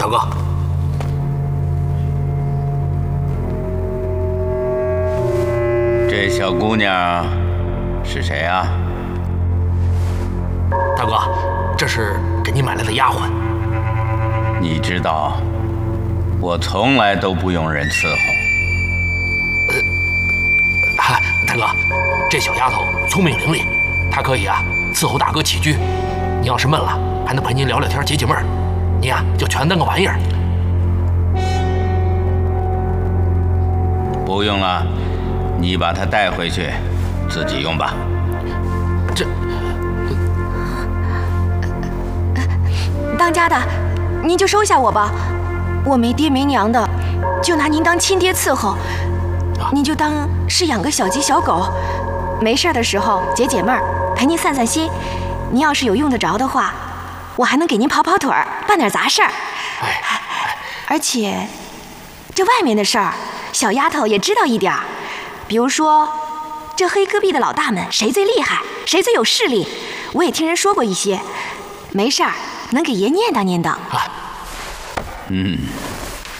大哥， 这小姑娘是谁啊？ 大哥，这是给你买来的丫鬟。 你知道，我从来都不用人伺候。 大哥，这小丫头聪明伶俐，她可以伺候大哥起居。你要是闷了，还能陪您聊聊天解解闷儿。你就全当个玩意儿。 不用了，你把她带回去，自己用吧。 当家的，您就收下我吧，我没爹没娘的，就拿您当亲爹伺候。您就当是养个小鸡小狗，没事的时候解解闷儿，陪您散散心。您要是有用得着的话，我还能给您跑跑腿儿，办点杂事儿。而且，这外面的事儿，小丫头也知道一点儿。比如说，这黑戈壁的老大们谁最厉害，谁最有势力，我也听人说过一些。没事儿，能给爷念叨念叨。